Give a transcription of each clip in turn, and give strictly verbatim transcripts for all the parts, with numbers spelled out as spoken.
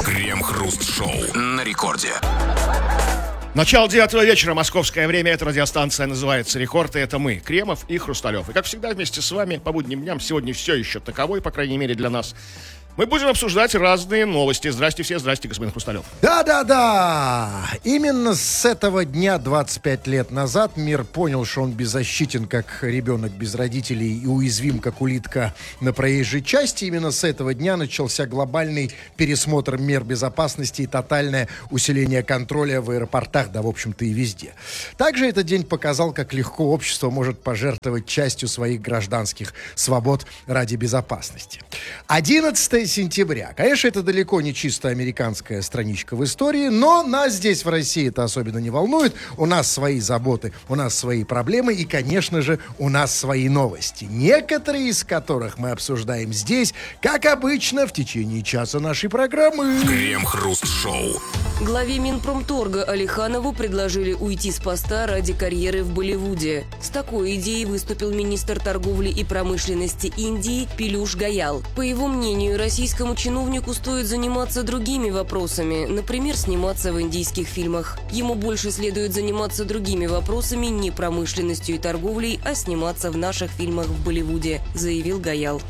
Крем-хруст-шоу на рекорде. Начало девятого вечера, московское время. Эта радиостанция называется «Рекорд», и это мы, Кремов и Хрусталев. И как всегда вместе с вами по будним дням, сегодня все еще таковой, по крайней мере для нас, мы будем обсуждать разные новости. Здрасте все, здрасте, господин Хрусталев. Да-да-да! Именно с этого дня, двадцать пять лет назад, мир понял, что он беззащитен, как ребенок без родителей, и уязвим, как улитка на проезжей части. Именно с этого дня начался глобальный пересмотр мер безопасности и тотальное усиление контроля в аэропортах, да, в общем-то, и везде. Также этот день показал, как легко общество может пожертвовать частью своих гражданских свобод ради безопасности. одиннадцатого сентября. Конечно, это далеко не чисто американская страничка в истории, но нас здесь, в России, это особенно не волнует. У нас свои заботы, у нас свои проблемы и, конечно же, у нас свои новости. Некоторые из которых мы обсуждаем здесь, как обычно, в течение часа нашей программы. Крем-хруст-шоу. Главе Минпромторга Алиханову предложили уйти с поста ради карьеры в Болливуде. С такой идеей выступил министр торговли и промышленности Индии Пилюш Гаял. По его мнению, российскому чиновнику стоит заниматься другими вопросами, например, сниматься в индийских фильмах. Ему больше следует заниматься другими вопросами, не промышленностью и торговлей, а сниматься в наших фильмах в Болливуде, заявил Гаял.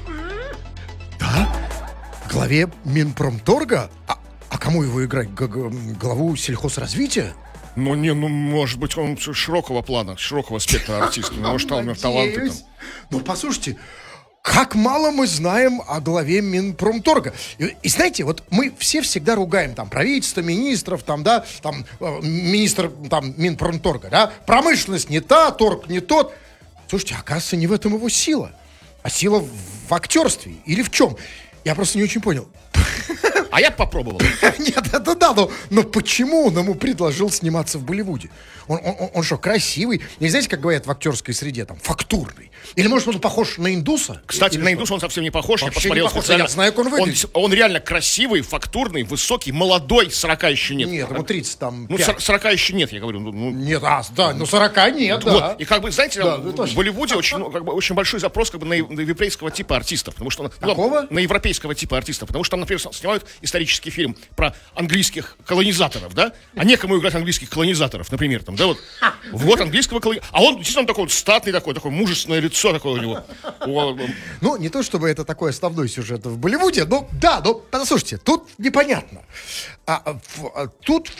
Да? Главе Минпромторга? А, а кому его играть? Г- г- главу сельхозразвития? Ну, не, ну, может быть, он широкого плана, широкого спектра артиста. Может, там у него таланты там. Ну, послушайте, как мало мы знаем о главе Минпромторга. И, и знаете, вот мы все всегда ругаем там правительство, министров, там, да, там, э, министр там, Минпромторга, да, промышленность не та, торг не тот. Слушайте, оказывается, не в этом его сила, а сила в, в актерстве. Или в чем? Я просто не очень понял. А я попробовал. Нет, это да, но, но почему он ему предложил сниматься в Болливуде? Он, он, он что, красивый? Не знаете, как говорят в актерской среде, там, фактурный? Или, может, он похож на индуса? Кстати, Или на что? индуса он совсем не похож. Вообще Я посмотрел не похож, специально. я знаю, как он выглядит. Он, он реально красивый, фактурный, высокий, молодой, сорока еще нет. Нет, ему тридцать там Ну, пять. сорока еще нет, я говорю. Ну, Нет, а, да, ну сорока нет, вот. да. И как бы, знаете, Да, в, это точно. в Болливуде очень, ну, как бы, очень большой запрос как бы, на, ев- на европейского типа артистов. Потому что, ну, Какого? На европейского типа артистов. Потому что там, например, снимают исторический фильм про английских колонизаторов, да? А некому играть английских колонизаторов, например, там, да, вот. Вот английского колонизатора. А он, действительно, такой вот статный такой, такое мужественное лицо такое у него. Ну, не то чтобы это такой основной сюжет в Болливуде, но да, но послушайте, тут непонятно. А, а, в- а, тут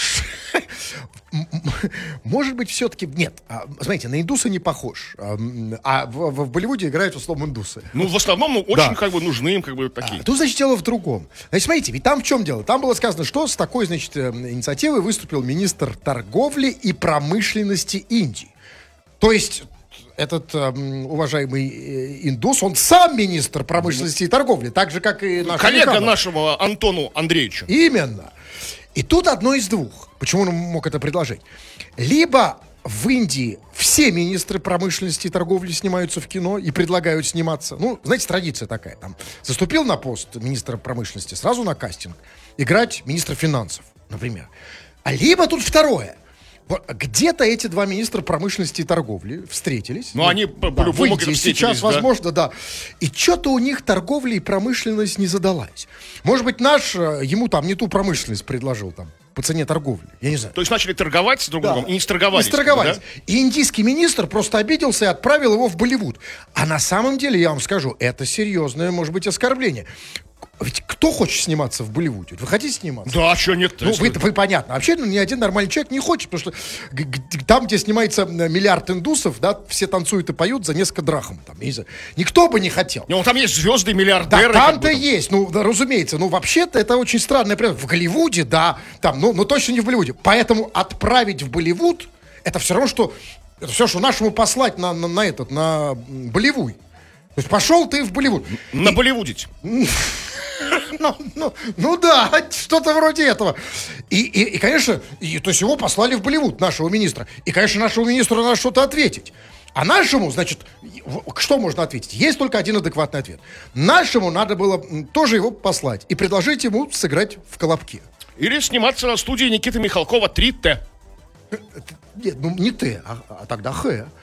м- м- может быть все-таки нет. А, смотрите, на индуса не похож, а, м, а в, в- в Болливуде играют в основном индусы. Ну, в основном, ну, очень, Да. как бы, нужны им, как бы, такие. А, тут, значит, дело в другом. Значит, смотрите, ведь там в чем дело? Там было сказано, что с такой, значит, э, инициативой выступил министр торговли и промышленности Индии. То есть этот эм, уважаемый э, индус, он сам министр промышленности и торговли, так же, как и наш Коллега Алиханов. нашему Антону Андреевичу. Именно. И тут одно из двух. Почему он мог это предложить? Либо в Индии все министры промышленности и торговли снимаются в кино и предлагают сниматься. Ну, знаете, традиция такая. Там заступил на пост министра промышленности, сразу на кастинг. Играть министра финансов, например. А либо тут второе. Вот где-то эти два министра промышленности и торговли встретились. Ну, они по- по-любому в Индии где-то встретились, сейчас, да. возможно, да. И что-то у них торговля и промышленность не задалась. Может быть, наш э, ему там не ту промышленность предложил там по цене торговли. Я не знаю. То есть начали торговать с друг другом и не сторговались. Не сторговались. как бы, да? И индийский министр просто обиделся и отправил его в Болливуд. А на самом деле, я вам скажу, это серьезное, может быть, оскорбление. Ведь кто хочет сниматься в Болливуде? Вы хотите сниматься? Да, а что нет-то? Ну, если- вы, вы понятно. Вообще, ну, ни один нормальный человек не хочет, потому что г- г- там, где снимается э, миллиард индусов, да, все танцуют и поют за несколько драхм. Там, я не знаю. Никто бы не хотел. Ну, там есть звезды, Да, миллиардеры. как там-то бы, там. есть, ну, да, разумеется. Ну, вообще-то это очень странное. Например, в Голливуде, да, там, ну, ну, точно не в Болливуде. Поэтому отправить в Болливуд, это все равно, что, это все, что нашему послать на, на, на этот, на м, Болливуд. То есть пошел ты в Болливуд. На Болливудить. Ну, ну, ну да, что-то вроде этого. И, и, и конечно, и, то есть его послали в Болливуд, нашего министра. И, конечно, нашему министру надо что-то ответить. А нашему, значит, в- что можно ответить? Есть только один адекватный ответ. Нашему надо было м, тоже его послать и предложить ему сыграть в «Колобке». Или сниматься на студии Никиты Михалкова три Т. Нет, ну не «Т», а, а тогда «Х».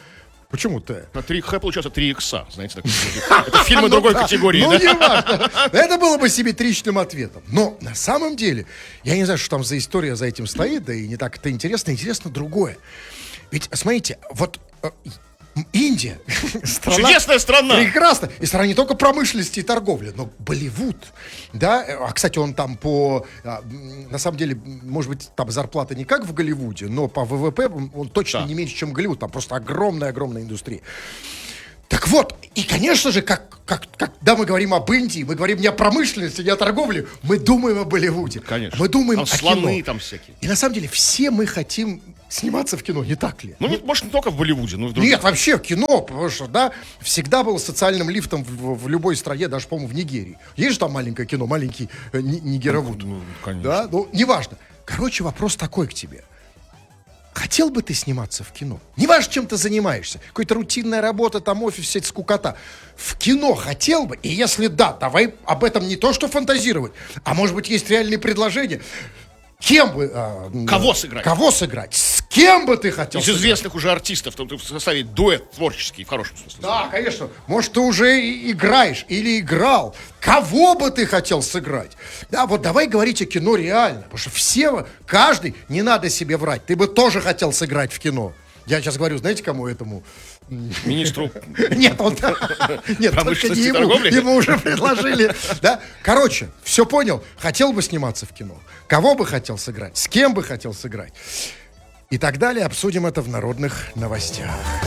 Почему Т? На три Х получается три икса, знаете, такой. Это фильмы другой категории, Ну, да? не важно. Это было бы симметричным ответом. Но на самом деле, я не знаю, что там за история за этим стоит, да и не так это интересно. Интересно другое. Ведь, смотрите, вот э, Индия, страна, Чудесная страна. прекрасно. И страна не только промышленности и торговли, но Болливуд. Да? А, кстати, он там по... а, м, на самом деле, может быть, там зарплата не как в Голливуде, но по ВВП он он точно Да. не меньше, чем Голливуд. Там просто огромная-огромная индустрия. Так вот, и, конечно же, как, как, когда мы говорим об Индии, мы говорим не о промышленности, не о торговле, мы думаем о Болливуде. Конечно. Мы думаем Там о слоны кино. там всякие. И на самом деле все мы хотим сниматься в кино, не так ли? Ну, не- может, не только в Болливуде, но и в других. Нет, вообще в кино, потому что, да, всегда был социальным лифтом в, в любой стране, даже, по-моему, в Нигерии. Есть же там маленькое кино, маленький э, ни- Нигеровуд. Ну, конечно. Да, ну, неважно. Короче, вопрос такой к тебе. Хотел бы ты сниматься в кино? Неважно, чем ты занимаешься. Какая-то рутинная работа, там офис, вся эта скукота. В кино хотел бы? И если да, давай об этом не то, что фантазировать, а может быть, есть реальные предложения. Кем бы... а, Кого сыграть? Кого сыграть? С кем бы ты хотел Из сыграть? известных уже артистов, там ты в составе дуэт творческий, в хорошем смысле. Да, конечно. Может, ты уже и играешь или играл. Кого бы ты хотел сыграть? Да, вот давай говорить о кино реально. Потому что все, вы- каждый, не надо себе врать. Ты бы тоже хотел сыграть в кино. Я сейчас говорю, знаете, кому этому? Министру Нет, он... Нет, только Промышленности не и ему. торговли? Ему уже предложили. Да? Короче, все понял. Хотел бы сниматься в кино. Кого бы хотел сыграть? С кем бы хотел сыграть? И так далее. Обсудим это в народных новостях.